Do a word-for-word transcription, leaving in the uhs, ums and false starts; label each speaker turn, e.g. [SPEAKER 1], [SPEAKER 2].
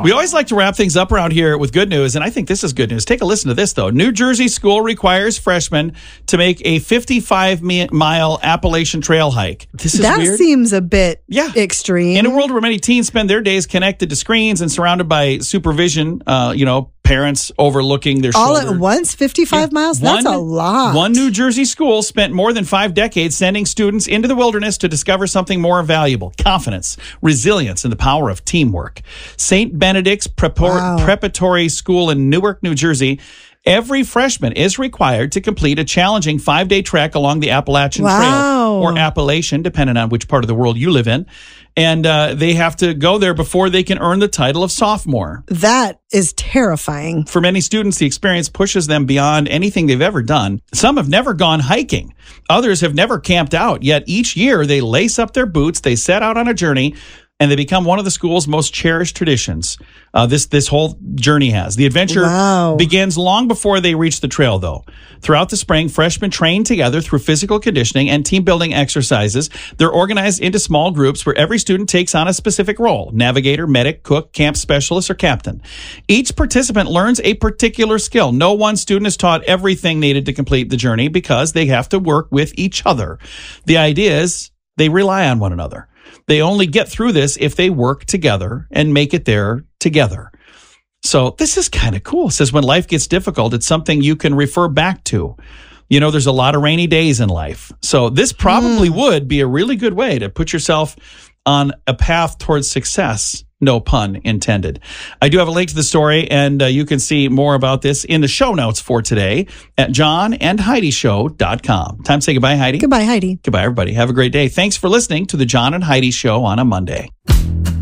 [SPEAKER 1] We always like to wrap things up around here with good news, and I think this is good news. Take a listen to this, though. New Jersey school requires freshmen to make a fifty-five mile Appalachian Trail hike. This is
[SPEAKER 2] that
[SPEAKER 1] weird.
[SPEAKER 2] seems a bit
[SPEAKER 1] yeah.
[SPEAKER 2] extreme.
[SPEAKER 1] In a world where many teens spend their days connected to screens and surrounded by supervision, uh, you know, parents overlooking their
[SPEAKER 2] all
[SPEAKER 1] shoulder.
[SPEAKER 2] at once, fifty-five
[SPEAKER 1] yeah.
[SPEAKER 2] miles?
[SPEAKER 1] One,
[SPEAKER 2] That's a lot.
[SPEAKER 1] One New Jersey school spent more than five decades sending students into the wilderness to discover something more valuable: confidence, resilience, and the power of teamwork. Saint Benedict's Prepor-
[SPEAKER 2] wow.
[SPEAKER 1] Preparatory School in Newark, New Jersey. Every freshman is required to complete a challenging five-day trek along the Appalachian
[SPEAKER 2] wow.
[SPEAKER 1] Trail, or Appalachian, depending on which part of the world you live in. And uh, they have to go there before they can earn the title of sophomore.
[SPEAKER 2] That is terrifying.
[SPEAKER 1] For many students, the experience pushes them beyond anything they've ever done. Some have never gone hiking. Others have never camped out. Yet each year, they lace up their boots, they set out on a journey, and they become one of the school's most cherished traditions. Uh, this this whole journey has. The adventure
[SPEAKER 2] wow.
[SPEAKER 1] begins long before they reach the trail, though. Throughout the spring, freshmen train together through physical conditioning and team-building exercises. They're organized into small groups where every student takes on a specific role: navigator, medic, cook, camp specialist, or captain. Each participant learns a particular skill. No one student is taught everything needed to complete the journey because they have to work with each other. The idea is they rely on one another. They only get through this if they work together and make it there together. So this is kind of cool. It says when life gets difficult, it's something you can refer back to. You know, there's a lot of rainy days in life. So this probably mm. would be a really good way to put yourself on a path towards success. No pun intended. I do have a link to the story, and uh, you can see more about this in the show notes for today at john and heidi show dot com. Time to say goodbye, Heidi.
[SPEAKER 2] Goodbye, Heidi.
[SPEAKER 1] Goodbye, everybody. Have a great day. Thanks for listening to the John and Heidi Show on a Monday.